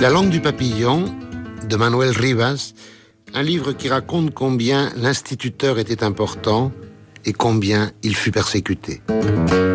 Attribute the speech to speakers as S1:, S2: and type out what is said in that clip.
S1: La langue du papillon, de Manuel Rivas, un livre qui raconte combien l'instituteur était important et combien il fut persécuté.